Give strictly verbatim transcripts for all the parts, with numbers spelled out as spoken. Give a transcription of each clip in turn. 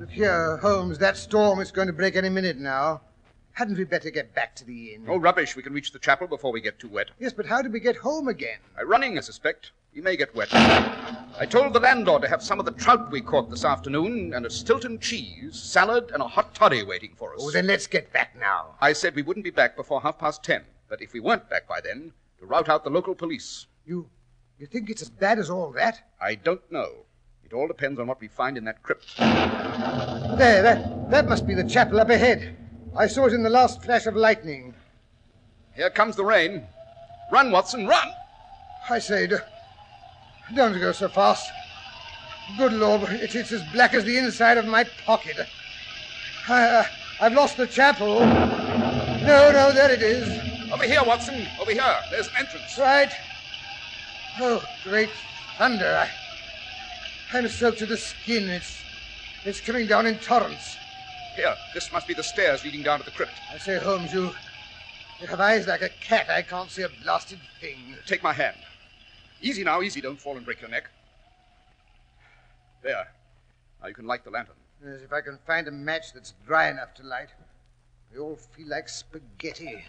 Look here, Holmes, that storm is going to break any minute now. Hadn't we better get back to the inn? Oh, rubbish. We can reach the chapel before we get too wet. Yes, but how do we get home again? By running, I suspect. We may get wet. I told the landlord to have some of the trout we caught this afternoon and a Stilton cheese, salad, and a hot toddy waiting for us. Oh, then let's get back now. I said we wouldn't be back before half past ten, but if we weren't back by then, to rout out the local police. You, you think it's as bad as all that? I don't know. It all depends on what we find in that crypt. There, that, that must be the chapel up ahead. I saw it in the last flash of lightning. Here comes the rain. Run, Watson, run! I say, do, don't go so fast. Good Lord, it, it's as black as the inside of my pocket. I, uh, I've lost the chapel. No, no, there it is. Over here, Watson. Over here. There's an entrance. Right. Oh, great thunder. I, I'm soaked to the skin. It's, it's coming down in torrents. Here, this must be the stairs leading down to the crypt. I say, Holmes, you, you have eyes like a cat. I can't see a blasted thing. Take my hand. Easy now, easy. Don't fall and break your neck. There. Now you can light the lantern. Yes, if I can find a match that's dry enough to light. They all feel like spaghetti.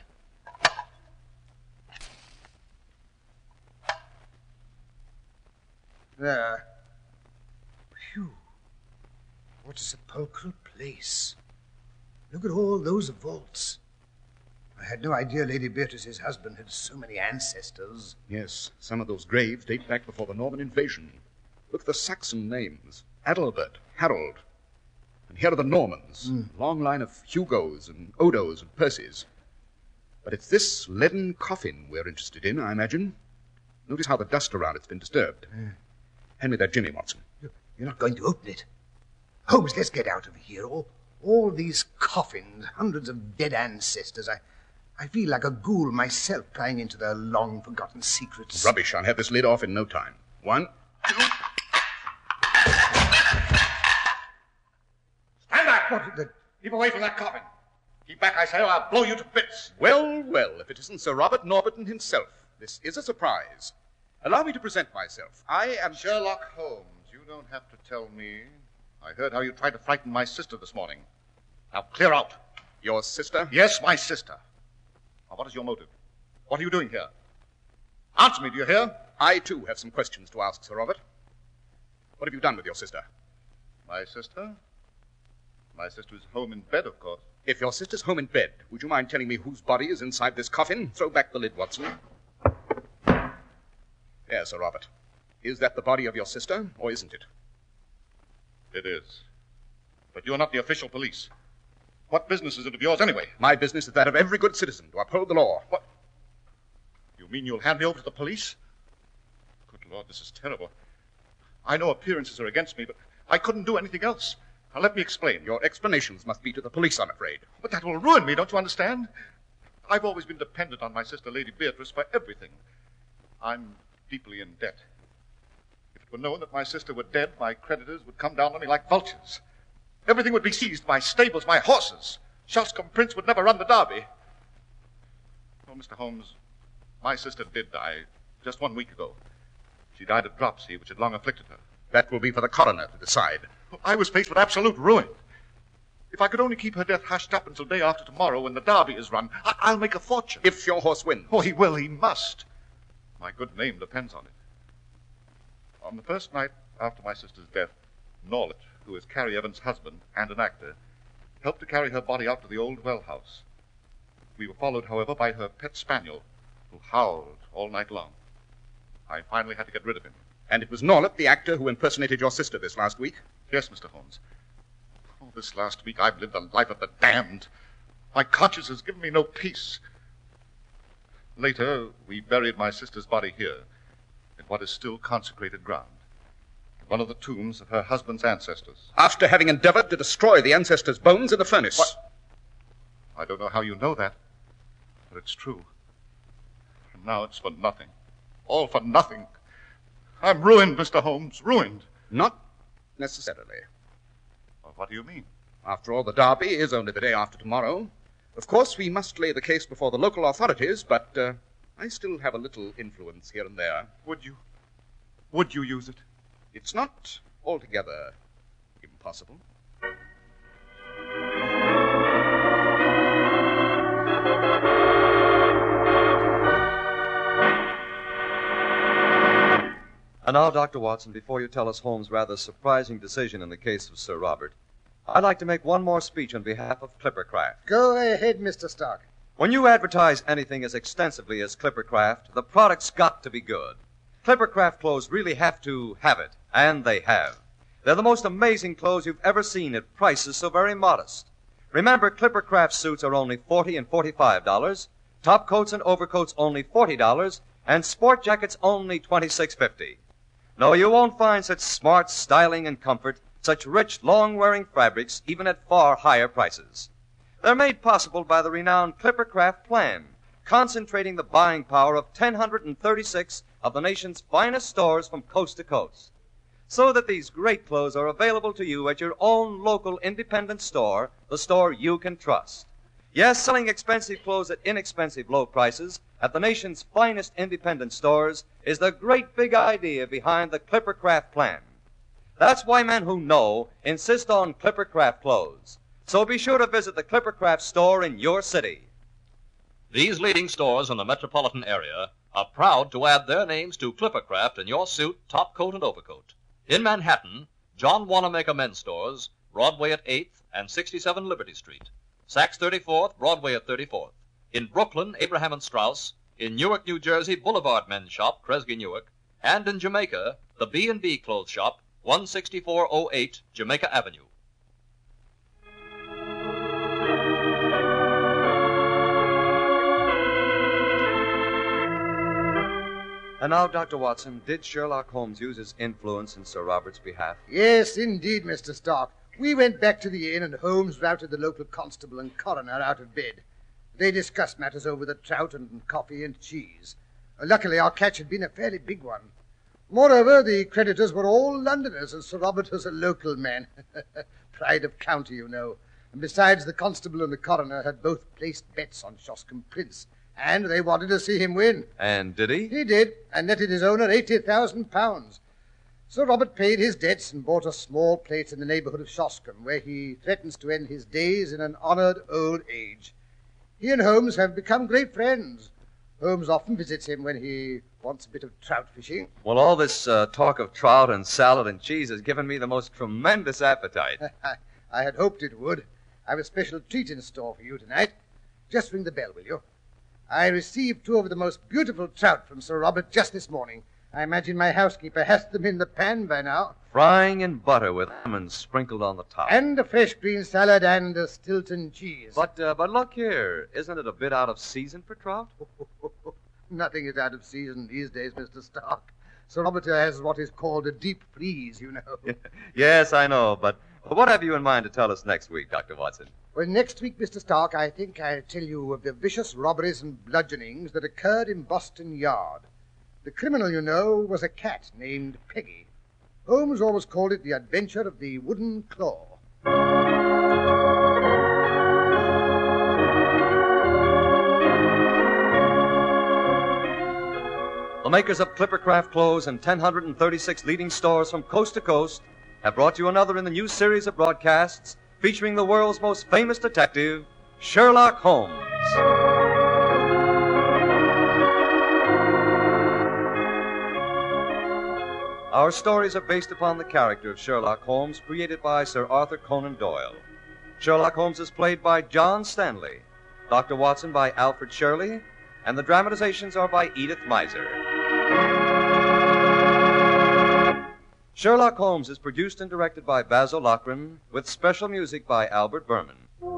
There. Phew. What a sepulchral place. Look at all those vaults. I had no idea Lady Beatrice's husband had so many ancestors. Yes, some of those graves date back before the Norman invasion. Look at the Saxon names. Adalbert, Harold. And here are the Normans. Mm. Long line of Hugos and Odos and Percys. But it's this leaden coffin we're interested in, I imagine. Notice how the dust around it's been disturbed. Yeah. Hand me that Jimmy, Watson. You're not going to open it. Holmes, let's get out of here. All, all these coffins, hundreds of dead ancestors. I, I feel like a ghoul myself prying into their long-forgotten secrets. Rubbish. I'll have this lid off in no time. One, two... Stand back! What the... Keep away from that coffin. Keep back, I say, or I'll blow you to bits. Well, well, if it isn't Sir Robert Norberton himself. This is a surprise. Allow me to present myself. I am... Sherlock Holmes. You don't have to tell me. I heard how you tried to frighten my sister this morning. Now clear out. Your sister? Yes, my sister. Now, what is your motive? What are you doing here? Answer me, do you hear? I, too, have some questions to ask, Sir Robert. What have you done with your sister? My sister? My sister is home in bed, of course. If your sister's home in bed, would you mind telling me whose body is inside this coffin? Throw back the lid, Watson. There, Sir Robert. Is that the body of your sister, or isn't it? It is. But you're not the official police. What business is it of yours, anyway? My business is that of every good citizen, to uphold the law. What? You mean you'll hand me over to the police? Good Lord, this is terrible. I know appearances are against me, but I couldn't do anything else. Now, let me explain. Your explanations must be to the police, I'm afraid. But that will ruin me, don't you understand? I've always been dependent on my sister, Lady Beatrice, for everything. I'm deeply in debt. If it were known that my sister were dead, my creditors would come down on me like vultures. Everything would be seized, my stables, my horses. Shelscombe Prince would never run the Derby. Oh, Mister Holmes, my sister did die just one week ago. She died of dropsy, which had long afflicted her. That will be for the coroner to decide. I was faced with absolute ruin. If I could only keep her death hushed up until day after tomorrow when the Derby is run, I- I'll make a fortune. If your horse wins. Oh, he will, he must. My good name depends on it. On the first night after my sister's death, Norlet, who is Carrie Evans' husband and an actor, helped to carry her body out to the old well house. We were followed, however, by her pet spaniel, who howled all night long. I finally had to get rid of him. And it was Norlet, the actor, who impersonated your sister this last week? Yes, Mister Holmes. Oh, this last week I've lived the life of the damned. My conscience has given me no peace. Later, we buried my sister's body here, in what is still consecrated ground, one of the tombs of her husband's ancestors. After having endeavored to destroy the ancestors' bones in the furnace. What? I don't know how you know that, but it's true. And now it's for nothing. All for nothing. I'm ruined, Mister Holmes, ruined. Not necessarily. Well, what do you mean? After all, the Derby is only the day after tomorrow. Of course, we must lay the case before the local authorities, but uh, I still have a little influence here and there. Would you? Would you use it? It's not altogether impossible. And now, Doctor Watson, before you tell us Holmes' rather surprising decision in the case of Sir Robert, I'd like to make one more speech on behalf of Clippercraft. Go ahead, Mister Stark. When you advertise anything as extensively as Clippercraft, the product's got to be good. Clippercraft clothes really have to have it, and they have. They're the most amazing clothes you've ever seen at prices so very modest. Remember, Clippercraft suits are only forty and forty-five dollars, top coats and overcoats only forty dollars, and sport jackets only twenty-six fifty. No, you won't find such smart styling and comfort, such rich, long-wearing fabrics, even at far higher prices. They're made possible by the renowned Clippercraft plan, concentrating the buying power of one hundred thirty-six of the nation's finest stores from coast to coast, so that these great clothes are available to you at your own local independent store, the store you can trust. Yes, selling expensive clothes at inexpensive low prices at the nation's finest independent stores is the great big idea behind the Clippercraft plan. That's why men who know insist on Clippercraft clothes. So be sure to visit the Clippercraft store in your city. These leading stores in the metropolitan area are proud to add their names to Clippercraft in your suit, top coat, and overcoat. In Manhattan, John Wanamaker Men's Stores, Broadway at eighth and sixty-seven Liberty Street. Saks thirty-fourth, Broadway at thirty-fourth. In Brooklyn, Abraham and Straus. In Newark, New Jersey, Boulevard Men's Shop, Kresge Newark. And in Jamaica, the B and B Clothes Shop, one sixty-four oh eight Jamaica Avenue. And now, Doctor Watson, did Sherlock Holmes use his influence in Sir Robert's behalf? Yes, indeed, Mister Stark. We went back to the inn, and Holmes routed the local constable and coroner out of bed. They discussed matters over the trout and coffee and cheese. Uh, luckily, our catch had been a fairly big one. Moreover, the creditors were all Londoners, and Sir Robert was a local man. Pride of county, you know. And besides, the constable and the coroner had both placed bets on Shoscombe Prince, and they wanted to see him win. And did he? He did, and netted his owner eighty thousand pounds. Sir Robert paid his debts and bought a small place in the neighborhood of Shoscombe, where he threatens to end his days in an honored old age. He and Holmes have become great friends. Holmes often visits him when he wants a bit of trout fishing. Well, all this uh, talk of trout and salad and cheese has given me the most tremendous appetite. I had hoped it would. I've a special treat in store for you tonight. Just ring the bell, will you? I received two of the most beautiful trout from Sir Robert just this morning. I imagine my housekeeper has them in the pan by now. Frying in butter with lemons sprinkled on the top. And a fresh green salad and a Stilton cheese. But, uh, but look here. Isn't it a bit out of season for trout? Nothing is out of season these days, Mister Stark. Sir Robert has what is called a deep freeze, you know. Yes, I know, but what have you in mind to tell us next week, Doctor Watson? Well, next week, Mister Stark, I think I'll tell you of the vicious robberies and bludgeonings that occurred in Boston Yard. The criminal, you know, was a cat named Peggy. Holmes always called it the adventure of the wooden claw. The makers of Clippercraft clothes and one hundred thirty-six leading stores from coast to coast have brought you another in the new series of broadcasts featuring the world's most famous detective, Sherlock Holmes. Our stories are based upon the character of Sherlock Holmes created by Sir Arthur Conan Doyle. Sherlock Holmes is played by John Stanley, Doctor Watson by Alfred Shirley, and the dramatizations are by Edith Meiser. Sherlock Holmes is produced and directed by Basil Lochran, with special music by Albert Berman.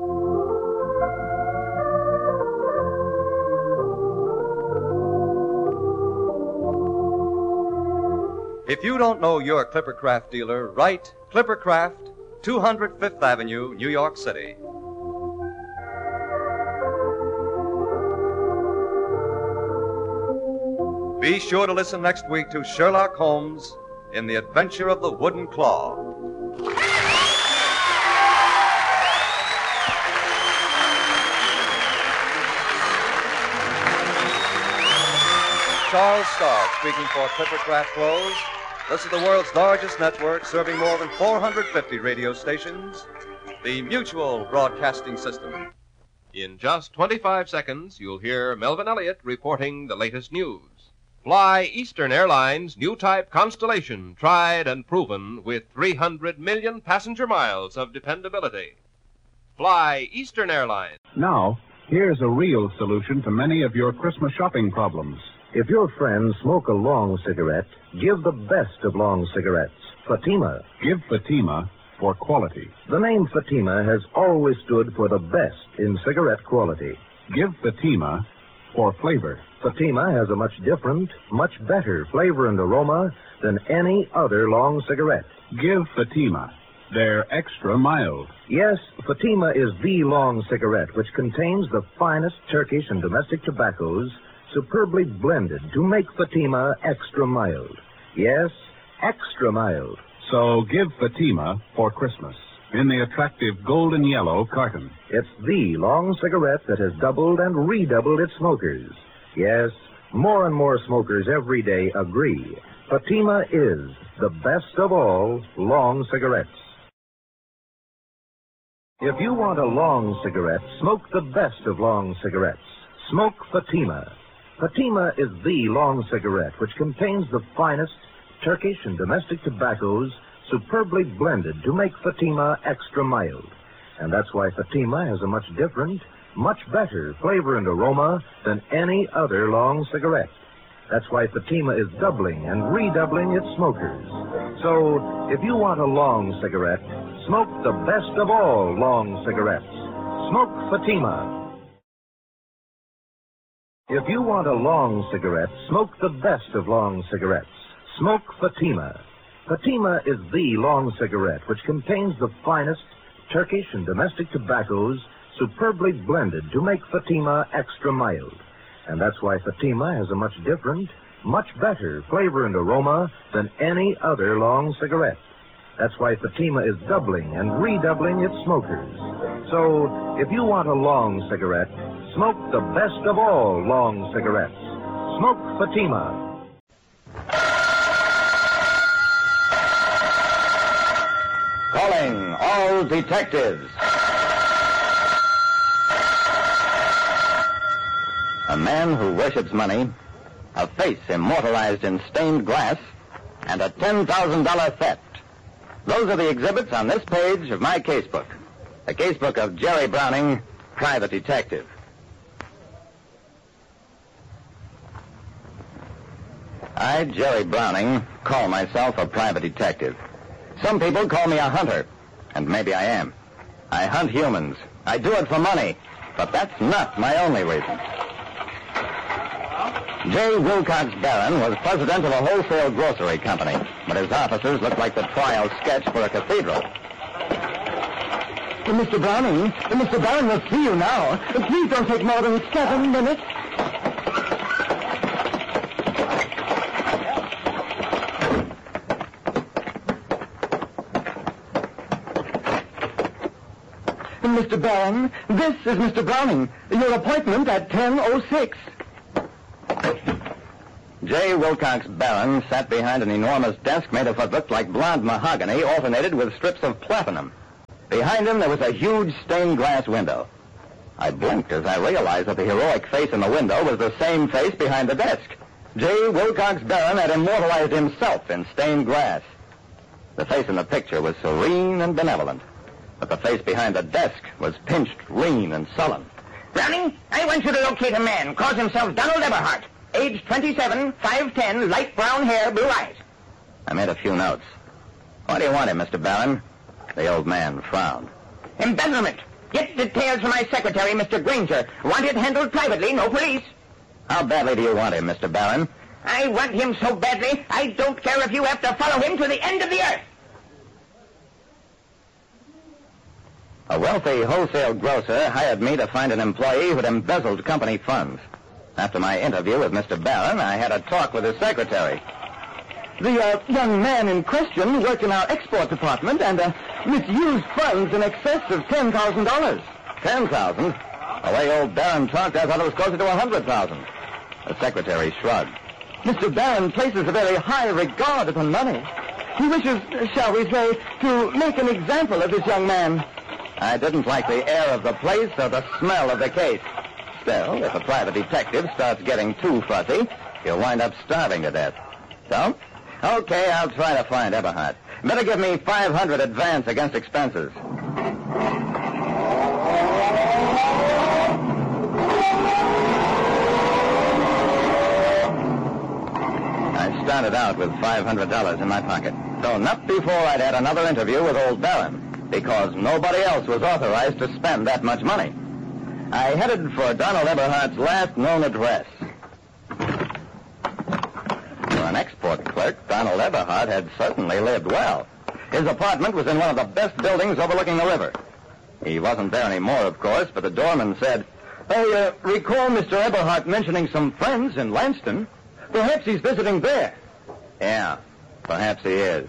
If you don't know your Clippercraft dealer, write Clippercraft, two hundred Fifth Avenue, New York City. Be sure to listen next week to Sherlock Holmes in The Adventure of the Wooden Claw. Charles Stark speaking for Clippercraft Clothes. This is the world's largest network serving more than four hundred fifty radio stations, the Mutual Broadcasting System. In just twenty-five seconds, you'll hear Melvin Elliott reporting the latest news. Fly Eastern Airlines' new type Constellation, tried and proven with three hundred million passenger miles of dependability. Fly Eastern Airlines. Now, here's a real solution to many of your Christmas shopping problems. If your friends smoke a long cigarette, give the best of long cigarettes, Fatima. Give Fatima for quality. The name Fatima has always stood for the best in cigarette quality. Give Fatima for flavor. Fatima has a much different, much better flavor and aroma than any other long cigarette. Give Fatima. They're extra mild. Yes, Fatima is the long cigarette which contains the finest Turkish and domestic tobaccos superbly blended to make Fatima extra mild. Yes, extra mild. So give Fatima for Christmas in the attractive golden yellow carton. It's the long cigarette that has doubled and redoubled its smokers. Yes, more and more smokers every day agree Fatima is the best of all long cigarettes. If you want a long cigarette, smoke the best of long cigarettes. Smoke Fatima. Fatima is the long cigarette which contains the finest Turkish and domestic tobaccos superbly blended to make Fatima extra mild. And that's why Fatima has a much different, much better flavor and aroma than any other long cigarette. That's why Fatima is doubling and redoubling its smokers. So, if you want a long cigarette, smoke the best of all long cigarettes. Smoke Fatima. If you want a long cigarette, smoke the best of long cigarettes. Smoke Fatima. Fatima is the long cigarette which contains the finest Turkish and domestic tobaccos superbly blended to make Fatima extra mild. And that's why Fatima has a much different, much better flavor and aroma than any other long cigarette. That's why Fatima is doubling and redoubling its smokers. So, if you want a long cigarette, smoke the best of all long cigarettes. Smoke Fatima. Calling all detectives. A man who worships money, a face immortalized in stained glass, and a ten thousand dollars theft. Those are the exhibits on this page of my casebook. The casebook of Jerry Browning, private detective. I, Jerry Browning, call myself a private detective. Some people call me a hunter, and maybe I am. I hunt humans. I do it for money, but that's not my only reason. J. Wilcox Barron was president of a wholesale grocery company, but his offices looked like the trial sketch for a cathedral. Mister Browning, Mister Barron will see you now. Please don't take more than seven minutes. Mister Barron, this is Mister Browning. Your appointment at ten oh six. J. Wilcox Barron sat behind an enormous desk made of what looked like blonde mahogany alternated with strips of platinum. Behind him, there was a huge stained glass window. I blinked as I realized that the heroic face in the window was the same face behind the desk. J. Wilcox Barron had immortalized himself in stained glass. The face in the picture was serene and benevolent, but the face behind the desk was pinched, lean, and sullen. Browning, I want you to locate a man. Calls himself Donald Eberhardt. Age twenty-seven, five ten, light brown hair, blue eyes. I made a few notes. What do you want him, Mister Barron? The old man frowned. Embezzlement. Get details from my secretary, Mister Granger. Want it handled privately, no police. How badly do you want him, Mister Barron? I want him so badly, I don't care if you have to follow him to the end of the earth. A wealthy wholesale grocer hired me to find an employee who had embezzled company funds. After my interview with Mister Barron, I had a talk with his secretary. The uh, young man in question worked in our export department and uh, misused funds in excess of ten thousand dollars. Ten thousand? The way old Barron talked, I thought it was closer to a hundred thousand. The secretary shrugged. Mister Barron places a very high regard upon money. He wishes, shall we say, to make an example of this young man. I didn't like the air of the place or the smell of the case. Still, if a private detective starts getting too fussy, You'll wind up starving to death. So? Okay, I'll try to find Eberhard. Better give me five hundred advance against expenses. I started out with five hundred dollars in my pocket, though not before I'd had another interview with old Barron, because nobody else was authorized to spend that much money. I headed for Donald Eberhard's last known address. For an export clerk, Donald Eberhard had certainly lived well. His apartment was in one of the best buildings overlooking the river. He wasn't there anymore, of course, but the doorman said, I uh, recall Mister Eberhard mentioning some friends in Lanston. Perhaps he's visiting there. Yeah, perhaps he is.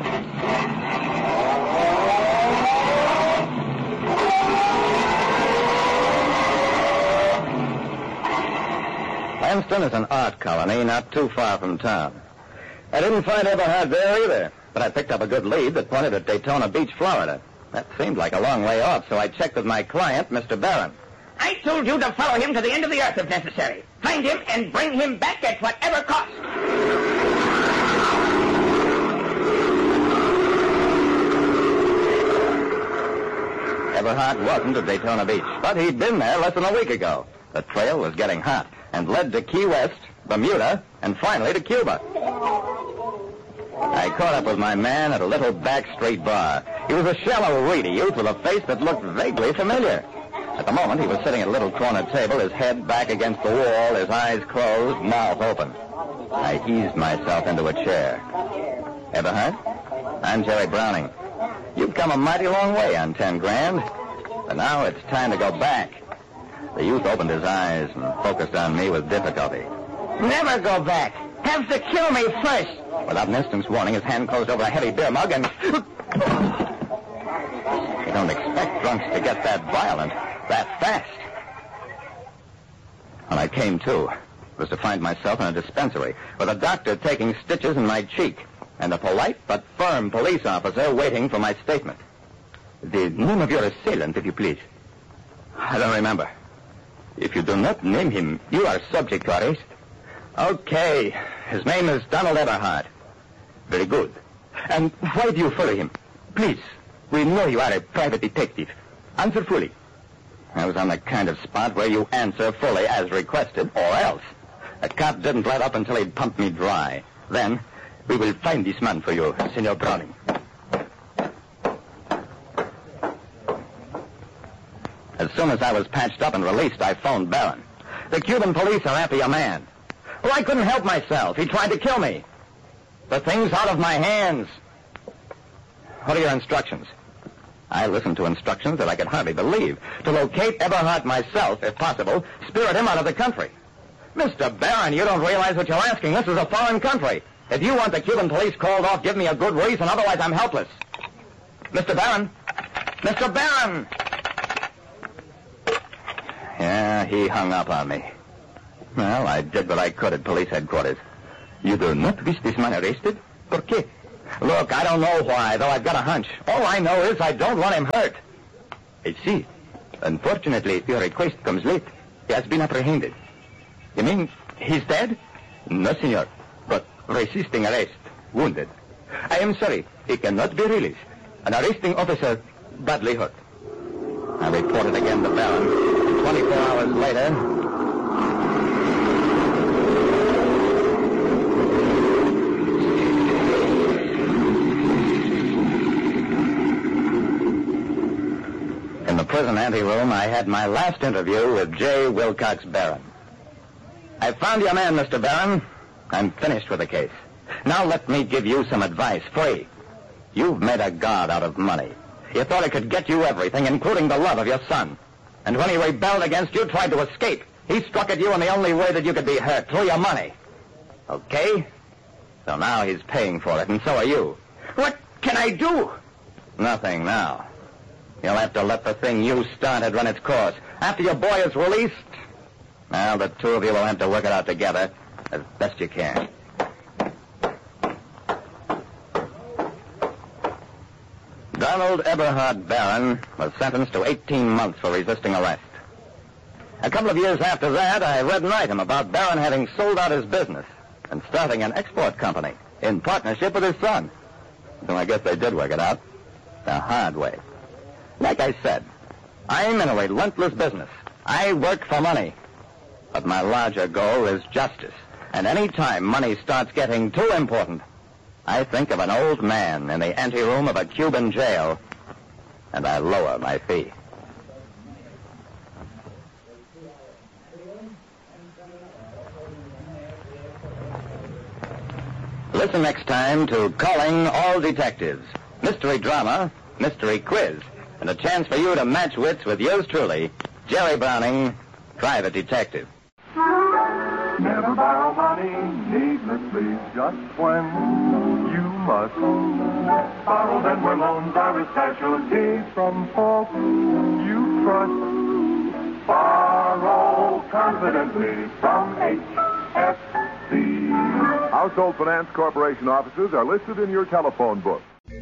Lanston is an art colony not too far from town. I didn't find Eberhard there either, but I picked up a good lead that pointed at Daytona Beach, Florida. That seemed like a long way off, so I checked with my client, Mister Barron. I told you to follow him to the end of the earth if necessary. Find him and bring him back at whatever cost. Eberhard wasn't at Daytona Beach, but he'd been there less than a week ago. The trail was getting hot and led to Key West, Bermuda, and finally to Cuba. I caught up with my man at a little back street bar. He was a shallow, reedy youth with a face that looked vaguely familiar. At the moment, he was sitting at a little corner table, his head back against the wall, his eyes closed, mouth open. I eased myself into a chair. Eberhard? I'm Jerry Browning. You've come a mighty long way on ten grand, but now it's time to go back. The youth opened his eyes and focused on me with difficulty. Never go back. Have to kill me first. Without an instant's warning, his hand closed over a heavy beer mug and... You don't expect drunks to get that violent, that fast. When I came to, it was to find myself in a dispensary with a doctor taking stitches in my cheek and a polite but firm police officer waiting for my statement. The name of your assailant, if you please. I don't remember. If you do not name him, you are subject to arrest. Okay. His name is Donald Eberhard. Very good. And why do you follow him? Please. We know you are a private detective. Answer fully. I was on the kind of spot where you answer fully as requested, or else. The cop didn't let up until he'd pumped me dry. Then, we will find this man for you, Senor Browning. As soon as I was patched up and released, I phoned Barron. The Cuban police are after your man. Well, I couldn't help myself. He tried to kill me. The thing's out of my hands. What are your instructions? I listened to instructions that I could hardly believe. To locate Eberhard myself, if possible, spirit him out of the country. Mister Barron, you don't realize what you're asking. This is a foreign country. If you want the Cuban police called off, give me a good reason. Otherwise, I'm helpless. Mister Barron! Mister Barron! Yeah, he hung up on me. Well, I did what I could at police headquarters. You do not wish this man arrested? ¿Por qué? Look, I don't know why, though I've got a hunch. All I know is I don't want him hurt. I see. Unfortunately, your request comes late. He has been apprehended. You mean he's dead? No, senor. But resisting arrest. Wounded. I am sorry. He cannot be released. An arresting officer badly hurt. I reported again to Barron. Twenty-four hours later... In the prison anteroom, I had my last interview with J. Wilcox Barron. I found your man, Mister Barron. I'm finished with the case. Now let me give you some advice, free. You've made a god out of money. You thought it could get you everything, including the love of your son. And when he rebelled against you, tried to escape, he struck at you in the only way that you could be hurt, through your money. Okay? So now he's paying for it, and so are you. What can I do? Nothing now. You'll have to let the thing you started run its course. After your boy is released, well, the two of you will have to work it out together as best you can. Donald Eberhard Barron was sentenced to eighteen months for resisting arrest. A couple of years after that, I read an item about Barron having sold out his business and starting an export company in partnership with his son. So I guess they did work it out the hard way. Like I said, I'm in a relentless business. I work for money. But my larger goal is justice. And any time money starts getting too important, I think of an old man in the anteroom of a Cuban jail, and I lower my fee. Listen next time to Calling All Detectives. Mystery drama, mystery quiz, and a chance for you to match wits with yours truly, Jerry Browning, private detective. Never borrow money needlessly, just when you must. Borrow them where loans are a specialty from folks you trust. Borrow confidently from H F C. Household Finance Corporation offices are listed in your telephone book.